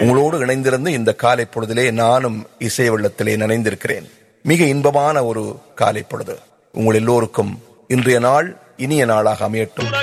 உங்களோடு இணைந்திருந்து இந்த காலை பொழுதிலே நானும் இசை வெள்ளத்திலே நனைந்திருக்கிறேன். மிக இன்பமான ஒரு காலை பொழுது உங்கள் எல்லோருக்கும் இன்றைய நாள் இனிய நாளாக அமையட்டும்.